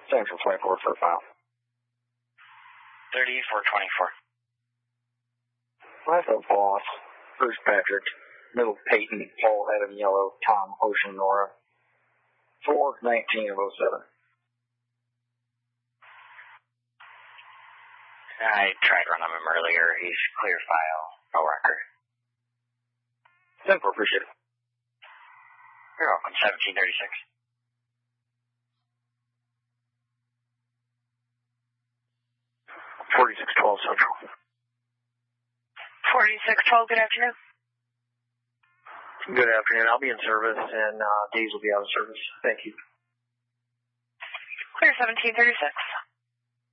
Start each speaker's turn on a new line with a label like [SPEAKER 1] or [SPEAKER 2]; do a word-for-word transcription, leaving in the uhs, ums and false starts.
[SPEAKER 1] Central twenty-four for file.
[SPEAKER 2] thirty-four twenty-four.
[SPEAKER 1] Left of Boss, Bruce Patrick, Middle Peyton, Paul Adam Yellow, Tom Ocean Nora. four nineteen of oh seven.
[SPEAKER 2] I tried running him earlier. He's clear file. No record.
[SPEAKER 1] Simple, appreciate it.
[SPEAKER 2] You're welcome. seventeen thirty-six.
[SPEAKER 1] forty-six twelve Central.
[SPEAKER 2] forty-six twelve, good afternoon.
[SPEAKER 1] Good afternoon. I'll be in service, and uh, Days will be out of service. Thank you.
[SPEAKER 2] Clear seventeen thirty-six.